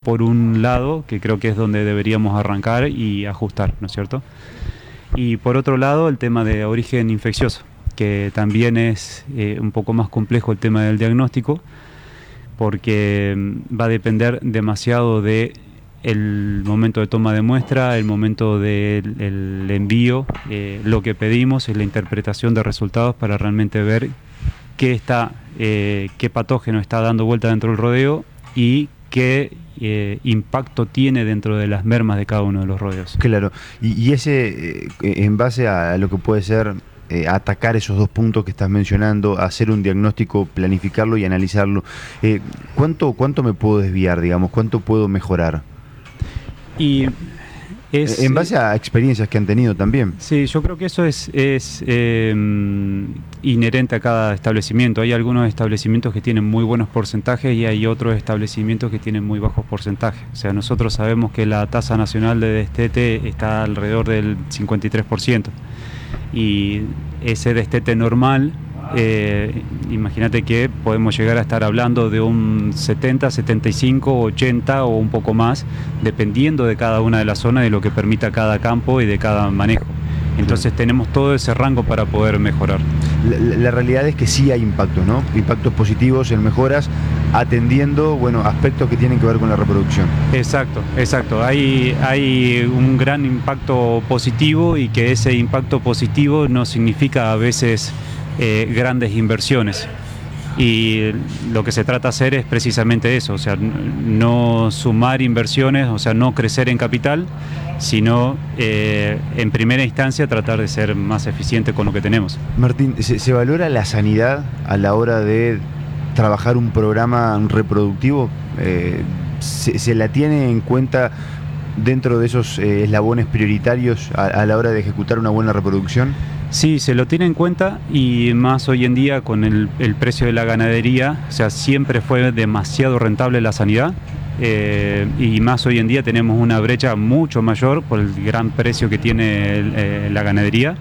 por un lado, que creo que es donde deberíamos arrancar y ajustar, ¿no es cierto? Y por otro lado, el tema de origen infeccioso, que también es un poco más complejo el tema del diagnóstico, porque va a depender demasiado de el momento de toma de muestra, el momento del envío, lo que pedimos es la interpretación de resultados para realmente ver qué patógeno está dando vuelta dentro del rodeo y qué impacto tiene dentro de las mermas de cada uno de los rodeos. Claro, y ese, en base a lo que puede ser atacar esos dos puntos que estás mencionando, hacer un diagnóstico, planificarlo y analizarlo, ¿cuánto me puedo desviar, digamos? ¿Cuánto puedo mejorar? Y en base a experiencias que han tenido también. Sí, yo creo que eso es inherente a cada establecimiento. Hay algunos establecimientos que tienen muy buenos porcentajes y hay otros establecimientos que tienen muy bajos porcentajes. O sea, nosotros sabemos que la tasa nacional de destete está alrededor del 53%. Y ese destete normal, imagínate que podemos llegar a estar hablando de un 70, 75, 80 o un poco más, dependiendo de cada una de las zonas, de lo que permita cada campo y de cada manejo. Entonces tenemos todo ese rango para poder mejorar. La realidad es que sí hay impactos, ¿no? Impactos positivos en mejoras, atendiendo, bueno, aspectos que tienen que ver con la reproducción. Exacto. Hay un gran impacto positivo, y que ese impacto positivo no significa a veces grandes inversiones. Y lo que se trata de hacer es precisamente eso, o sea, no sumar inversiones, o sea, no crecer en capital, sino en primera instancia tratar de ser más eficiente con lo que tenemos. Martín, ¿se valora la sanidad a la hora de trabajar un programa reproductivo? ¿Se la tiene en cuenta dentro de esos eslabones prioritarios a la hora de ejecutar una buena reproducción? Sí, se lo tiene en cuenta, y más hoy en día con el precio de la ganadería. O sea, siempre fue demasiado rentable la sanidad, y más hoy en día tenemos una brecha mucho mayor por el gran precio que tiene la ganadería.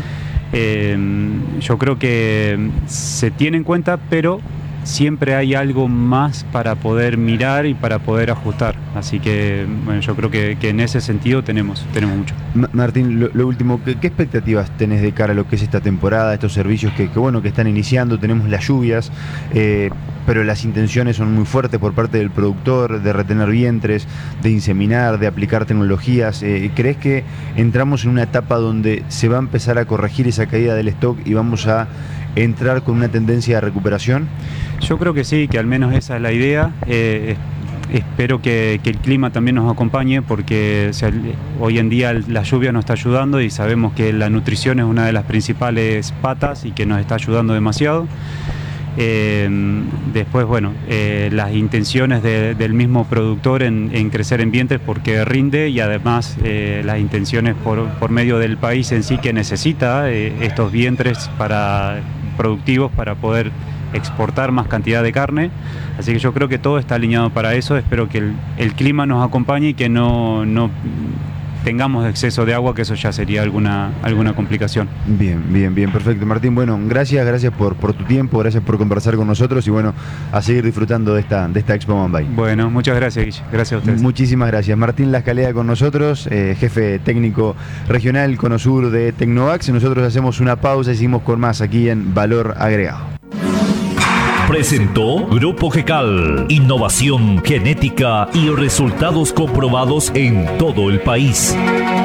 Yo creo que se tiene en cuenta, pero siempre hay algo más para poder mirar y para poder ajustar. Así que, bueno, yo creo que en ese sentido tenemos mucho. Martín, lo último, ¿qué expectativas tenés de cara a lo que es esta temporada, estos servicios que están iniciando? Tenemos las lluvias, pero las intenciones son muy fuertes por parte del productor, de retener vientres, de inseminar, de aplicar tecnologías. ¿Crees que entramos en una etapa donde se va a empezar a corregir esa caída del stock y vamos a entrar con una tendencia de recuperación? Yo creo que sí, que al menos esa es la idea. Espero que el clima también nos acompañe, porque, o sea, hoy en día la lluvia nos está ayudando, y sabemos que la nutrición es una de las principales patas y que nos está ayudando demasiado. Después, bueno, las intenciones del mismo productor en crecer en vientres, porque rinde, y además las intenciones por medio del país en sí, que necesita estos vientres productivos para poder exportar más cantidad de carne. Así que yo creo que todo está alineado para eso. Espero que el clima nos acompañe y que no tengamos exceso de agua, que eso ya sería alguna complicación. Bien, perfecto. Martín, bueno, gracias por tu tiempo, gracias por conversar con nosotros, y bueno, a seguir disfrutando de esta Expo Mambay. Bueno, muchas gracias, Guille. Gracias a ustedes. Muchísimas gracias. Martín Lascalea con nosotros, jefe técnico regional Conosur de Tecnovax. Nosotros hacemos una pausa y seguimos con más aquí en Valor Agregado. Presentó Grupo GECAL, innovación genética y resultados comprobados en todo el país.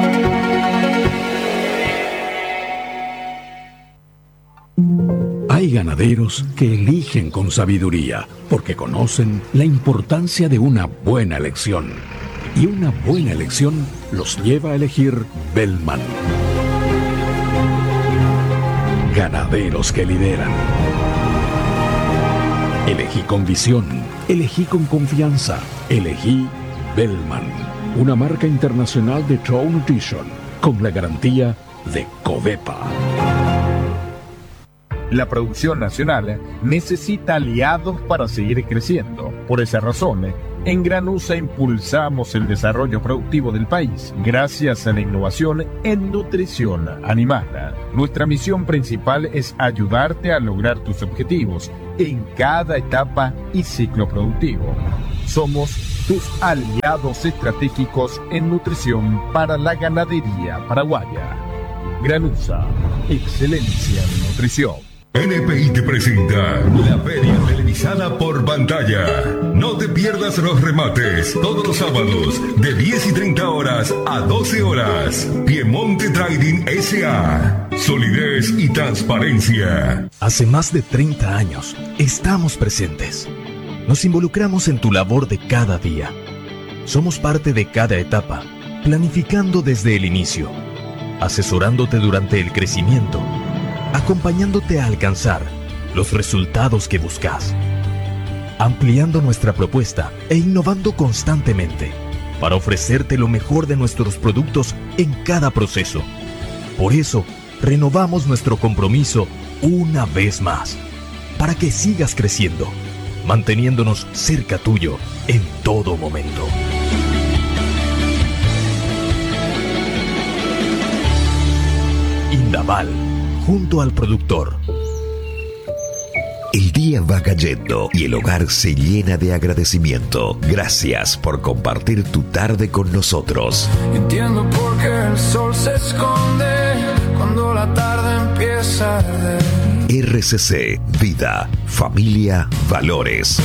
Hay ganaderos que eligen con sabiduría, porque conocen la importancia de una buena elección. Y una buena elección los lleva a elegir Bellman. Ganaderos que lideran. Elegí con visión, elegí con confianza, elegí Bellman, una marca internacional de True Nutrition, con la garantía de Covepa. La producción nacional necesita aliados para seguir creciendo. Por esa razón, en Granusa impulsamos el desarrollo productivo del país gracias a la innovación en nutrición animal. Nuestra misión principal es ayudarte a lograr tus objetivos en cada etapa y ciclo productivo. Somos tus aliados estratégicos en nutrición para la ganadería paraguaya. Granusa, excelencia en nutrición. NPI te presenta la feria televisada por pantalla. No te pierdas los remates todos los sábados de 10:30 horas a 12 horas. Piemonte Trading S.A. Solidez y transparencia. Hace más de 30 años estamos presentes. Nos involucramos en tu labor de cada día. Somos parte de cada etapa, planificando desde el inicio, asesorándote durante el crecimiento, acompañándote a alcanzar los resultados que buscas, ampliando nuestra propuesta e innovando constantemente para ofrecerte lo mejor de nuestros productos en cada proceso. Por eso, renovamos nuestro compromiso una vez más, para que sigas creciendo, manteniéndonos cerca tuyo en todo momento. Indaval, junto al productor. El día va cayendo y el hogar se llena de agradecimiento. Gracias por compartir tu tarde con nosotros. Entiendo por qué el sol se esconde cuando la tarde empieza a arder. RCC, vida, familia, valores.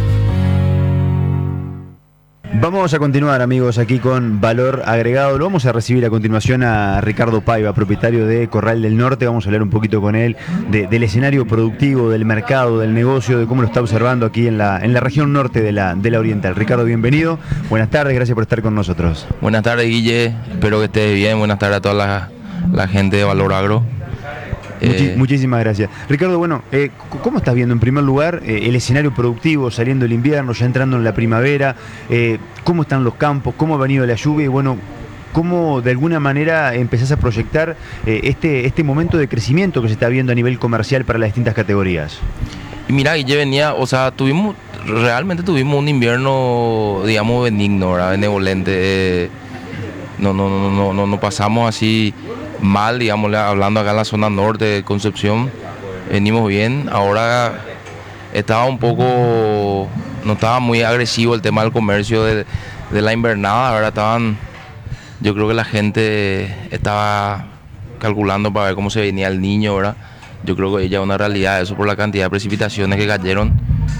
Vamos a continuar, amigos, aquí con Valor Agregado. Lo vamos a recibir a continuación a Ricardo Paiva, propietario de Corral del Norte. Vamos a hablar un poquito con él del escenario productivo, del mercado, del negocio, de cómo lo está observando aquí en la región norte de la Oriental. Ricardo, bienvenido. Buenas tardes, gracias por estar con nosotros. Buenas tardes, Guille. Espero que estés bien. Buenas tardes a toda la gente de Valor Agro. Muchísimas gracias. Ricardo, bueno, ¿cómo estás viendo en primer lugar el escenario productivo saliendo el invierno, ya entrando en la primavera? ¿Cómo están los campos? ¿Cómo ha venido la lluvia? Y bueno, ¿cómo de alguna manera empezás a proyectar este momento de crecimiento que se está viendo a nivel comercial para las distintas categorías? Y mira, Guille, realmente tuvimos un invierno, digamos, benigno, ¿verdad? Benevolente. No pasamos así mal, digamos, hablando acá en la zona norte de Concepción, venimos bien. Ahora estaba no estaba muy agresivo el tema del comercio de la invernada, ¿verdad? Yo creo que la gente estaba calculando para ver cómo se venía el niño, ¿verdad? Yo creo que ya es una realidad eso por la cantidad de precipitaciones que cayeron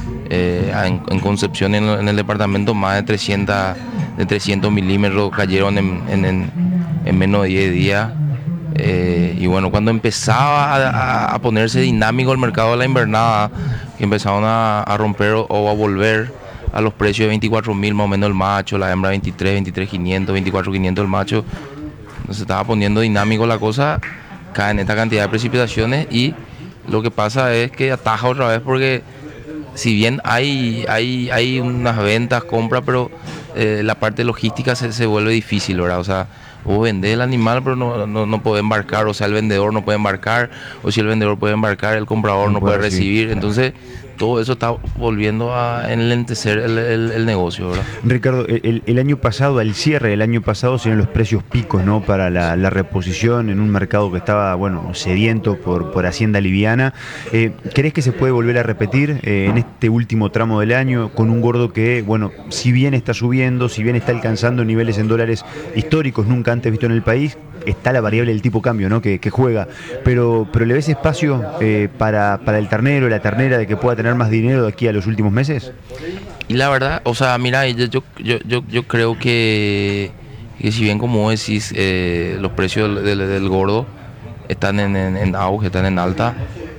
en Concepción, en el departamento. Más de 300 milímetros cayeron en menos de 10 días. Y bueno, cuando empezaba a ponerse dinámico el mercado de la invernada, que empezaron a romper o a volver a los precios de 24.000 más o menos el macho, la hembra 23.500, 24.500 el macho, se estaba poniendo dinámico la cosa, caen esta cantidad de precipitaciones y lo que pasa es que ataja otra vez, porque si bien hay unas ventas, compras, pero la parte logística se vuelve difícil, ¿verdad? O sea, vos vendés el animal pero no puede embarcar, o sea, el vendedor no puede embarcar, o si el vendedor puede embarcar, el comprador no puede recibir. Entonces todo eso está volviendo a enlentecer el negocio, ¿verdad? Ricardo, el año pasado, al cierre del año pasado, se dieron los precios picos, ¿no?, para la reposición en un mercado que estaba, bueno, sediento por hacienda liviana. ¿Crees que se puede volver a repetir en este último tramo del año con un gordo que, bueno, si bien está subiendo, si bien está alcanzando niveles en dólares históricos nunca antes visto en el país, está la variable del tipo cambio, ¿no?, que juega, pero le ves espacio para el ternero, la ternera, de que pueda tener más dinero de aquí a los últimos meses? Y la verdad, o sea, mira, yo creo que si bien, como decís, los precios del gordo están en auge, están en alta,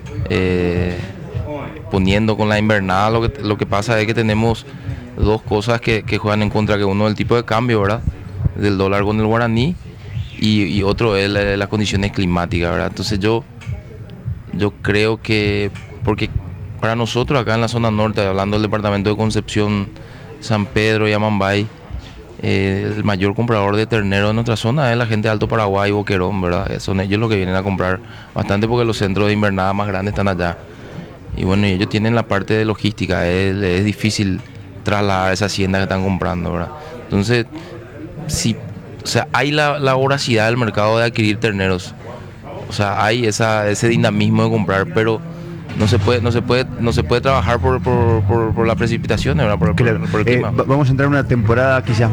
poniendo con la invernada, lo que pasa es que tenemos dos cosas que juegan en contra, que uno es el tipo de cambio, ¿verdad?, del dólar con el guaraní, y otro es las condiciones climáticas, ¿verdad? Entonces yo creo que, porque para nosotros acá en la zona norte, hablando del departamento de Concepción, San Pedro y Amambay, el mayor comprador de ternero de nuestra zona es la gente de Alto Paraguay y Boquerón, ¿verdad? Son ellos los que vienen a comprar bastante, porque los centros de invernada más grandes están allá. Y bueno, ellos tienen la parte de logística, es difícil trasladar esa hacienda que están comprando, ¿verdad? Entonces, sí, o sea, hay la voracidad del mercado de adquirir terneros. O sea, hay ese dinamismo de comprar, pero no se puede trabajar por las precipitaciones, ¿verdad? Por el clima. Vamos a entrar en una temporada quizás